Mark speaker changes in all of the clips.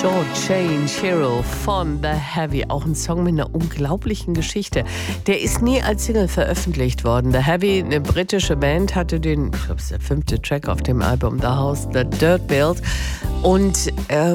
Speaker 1: Short Change Hero von The Heavy. Auch ein Song mit einer unglaublichen Geschichte. Der ist nie als Single veröffentlicht worden. The Heavy, eine britische Band, hatte den, ich glaube, es ist der 5. Track auf dem Album The House, The Dirt Built. Und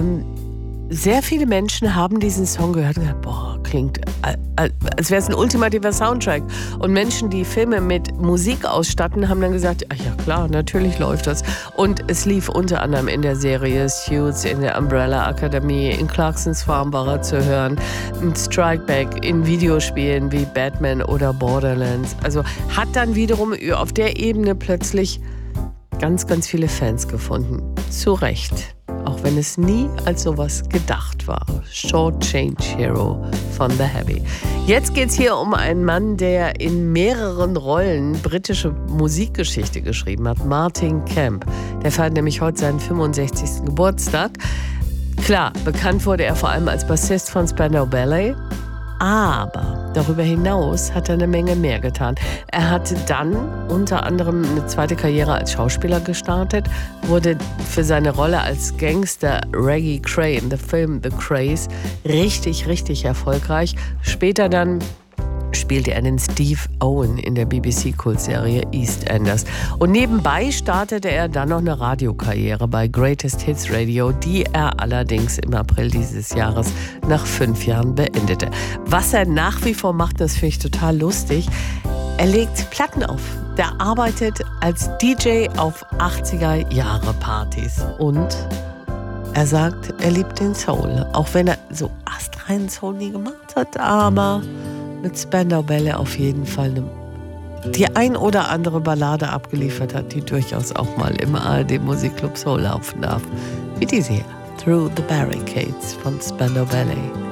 Speaker 1: sehr viele Menschen haben diesen Song gehört und gesagt, boah, klingt, als wäre es ein ultimativer Soundtrack. Und Menschen, die Filme mit Musik ausstatten, haben dann gesagt, ach ja klar, natürlich läuft das. Und es lief unter anderem in der Serie Suits, in der Umbrella Academy, in Clarksons Farm war er zu hören, in Strike Back, in Videospielen wie Batman oder Borderlands. Also hat dann wiederum auf der Ebene plötzlich ganz, ganz viele Fans gefunden. Zu Recht. Auch wenn es nie als sowas gedacht war. Short Change Hero von The Heavy. Jetzt geht es hier um einen Mann, der in mehreren Rollen britische Musikgeschichte geschrieben hat. Martin Kemp. Der feiert nämlich heute seinen 65. Geburtstag. Klar, bekannt wurde er vor allem als Bassist von Spandau Ballet. Aber darüber hinaus hat er eine Menge mehr getan. Er hatte dann unter anderem eine zweite Karriere als Schauspieler gestartet, wurde für seine Rolle als Gangster Reggie Cray in dem Film The Krays richtig, richtig erfolgreich. Später dann spielte er den Steve Owen in der BBC-Kultserie EastEnders. Und nebenbei startete er dann noch eine Radiokarriere bei Greatest Hits Radio, die er allerdings im April dieses Jahres nach 5 Jahren beendete. Was er nach wie vor macht, das finde ich total lustig. Er legt Platten auf. Der arbeitet als DJ auf 80er-Jahre-Partys. Und er sagt, er liebt den Soul. Auch wenn er so astreinen Soul nie gemacht hat, aber mit Spandau Ballet auf jeden Fall die ein oder andere Ballade abgeliefert hat, die durchaus auch mal im ARD Musikclub Soul laufen darf. Wie diese hier, Through the Barricades von Spandau Ballet.